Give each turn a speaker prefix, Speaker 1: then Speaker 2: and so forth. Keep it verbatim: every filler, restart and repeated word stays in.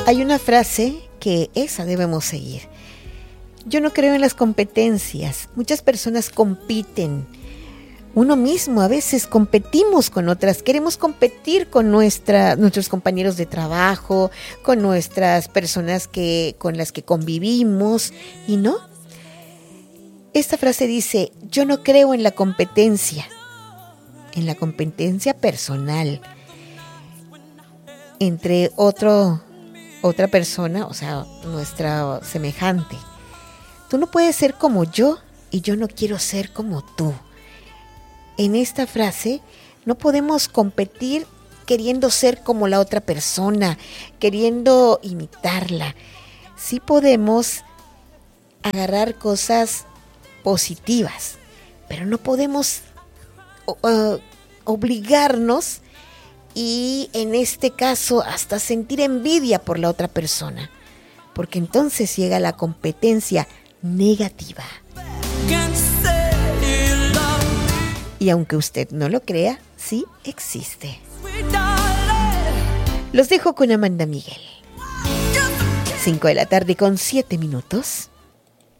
Speaker 1: Hay una frase que esa debemos seguir. Yo no creo en las competencias. Muchas personas compiten. Uno mismo a veces competimos con otras. Queremos competir con nuestra, nuestros compañeros de trabajo, con nuestras personas que, con las que convivimos. Y no. Esta frase dice, yo no creo en la competencia. En la competencia personal. Entre otro, otra persona, o sea, nuestra semejante. Tú no puedes ser como yo y yo no quiero ser como tú. En esta frase no podemos competir queriendo ser como la otra persona, queriendo imitarla. Sí podemos agarrar cosas positivas, pero no podemos uh, obligarnos y en este caso hasta sentir envidia por la otra persona, porque entonces llega la competencia negativa. Y aunque usted no lo crea, sí existe. Los dejo con Amanda Miguel. cinco de la tarde con siete minutos.